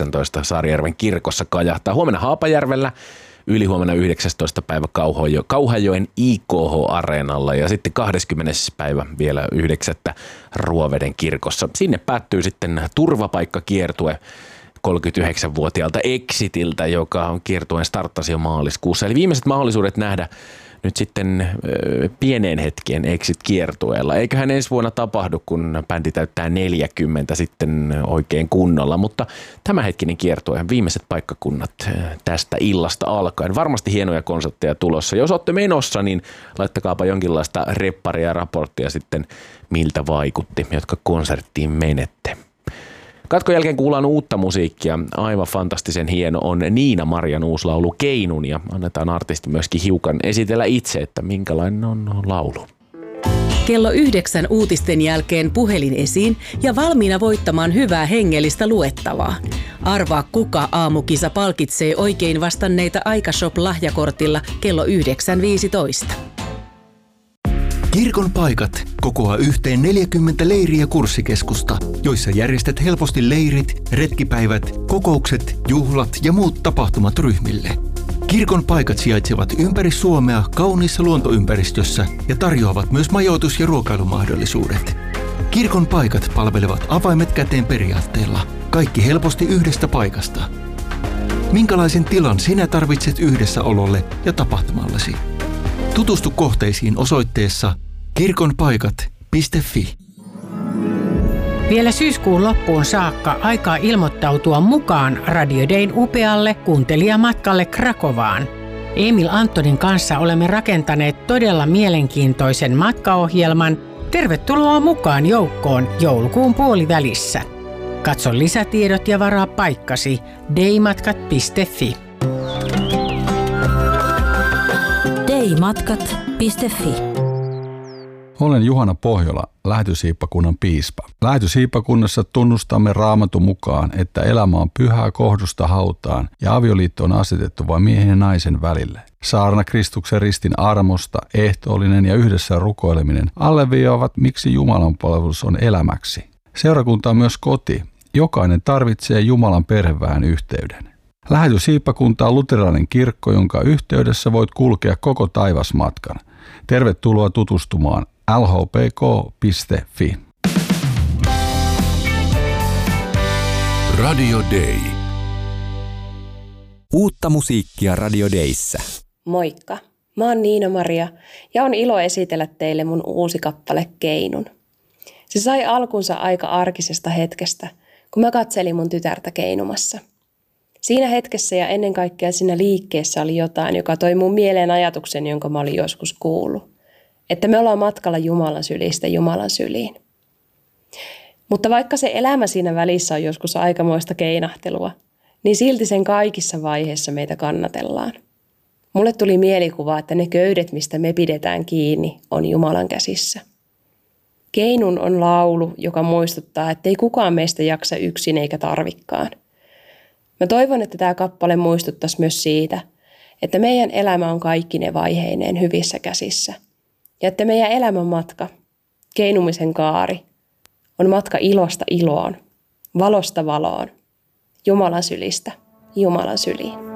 19 Saarijärven kirkossa kajahtaa. Huomenna Haapajärvellä, ylihuomenna 19. päivä Kauhajoen IKH-areenalla ja sitten 20. päivä vielä 9. Ruoveden kirkossa. Sinne päättyy sitten turvapaikkakiertue 39-vuotiaalta Exitiltä, joka kiertueen starttasi jo maaliskuussa. Eli viimeiset mahdollisuudet nähdä nyt sitten pieneen hetkeen Exit-kiertueella. Eiköhän ensi vuonna tapahdu, kun bändi täyttää 40 sitten oikein kunnolla, mutta tämänhetkinen kiertue, viimeiset paikkakunnat tästä illasta alkaen. Varmasti hienoja konsertteja tulossa. Jos olette menossa, niin laittakaapa jonkinlaista repparia ja raporttia sitten, miltä vaikutti, jotka konserttiin menette. Katkon jälkeen kuullaan uutta musiikkia. Aivan fantastisen hieno on Niina-Marian uusi laulu Keinun ja annetaan artisti myöskin hiukan esitellä itse, että minkälainen on laulu. Kello 9 uutisten jälkeen puhelin esiin ja valmiina voittamaan hyvää hengellistä luettavaa. Arvaa kuka aamukisa palkitsee oikein vastanneita Aikashop-lahjakortilla kello 9.15. Kirkon paikat kokoaa yhteen 40 leiriä kurssikeskusta, joissa järjestät helposti leirit, retkipäivät, kokoukset, juhlat ja muut tapahtumat ryhmille. Kirkon paikat sijaitsevat ympäri Suomea kauniissa luontoympäristössä ja tarjoavat myös majoitus- ja ruokailumahdollisuudet. Kirkon paikat palvelevat avaimet käteen periaatteella. Kaikki helposti yhdestä paikasta. Minkälaisen tilan sinä tarvitset yhdessäololle ja tapahtumallesi? Tutustu kohteisiin osoitteessa kirkonpaikat.fi. Vielä syyskuun loppuun saakka aikaa ilmoittautua mukaan Radio Dayn upealle kuuntelijamatkalle Krakovaan. Emil Antonin kanssa olemme rakentaneet todella mielenkiintoisen matkaohjelman. Tervetuloa mukaan joukkoon joulukuun puolivälissä. Katso lisätiedot ja varaa paikkasi daymatkat.fi. daymatkat.fi. Olen Juhana Pohjola, Lähetyssiippakunnan piispa. Lähetyssiippakunnassa tunnustamme Raamatun mukaan, että elämä on pyhää kohdusta hautaan ja avioliitto on asetettu vain miehen ja naisen välille. Saarna Kristuksen ristin armosta, ehtoollinen ja yhdessä rukoileminen alleviivaavat, miksi Jumalan palvelus on elämäksi. Seurakunta on myös koti. Jokainen tarvitsee Jumalan perheväen yhteyden. Lähetyssiippakunta on luterilainen kirkko, jonka yhteydessä voit kulkea koko taivasmatkan. Tervetuloa tutustumaan lhpk.fi. Radio Day. Uutta musiikkia Radio Dayssä. Moikka, mä oon Niina-Maria ja on ilo esitellä teille mun uusi kappale Keinun. Se sai alkunsa aika arkisesta hetkestä, kun mä katselin mun tytärtä keinumassa. Siinä hetkessä ja ennen kaikkea siinä liikkeessä oli jotain, joka toi mun mieleen ajatuksen, jonka mä olin joskus kuullut. Että me ollaan matkalla Jumalan sylistä Jumalan syliin. Mutta vaikka se elämä siinä välissä on joskus aikamoista keinahtelua, niin silti sen kaikissa vaiheissa meitä kannatellaan. Mulle tuli mielikuva, että ne köydet, mistä me pidetään kiinni, on Jumalan käsissä. Keinun on laulu, joka muistuttaa, että ei kukaan meistä jaksa yksin eikä tarvikkaan. Mä toivon, että tämä kappale muistuttaisi myös siitä, että meidän elämä on kaikki ne vaiheineen hyvissä käsissä. Ja että meidän elämän matka, keinumisen kaari, on matka ilosta iloon, valosta valoon, Jumalan sylistä Jumalan syliin.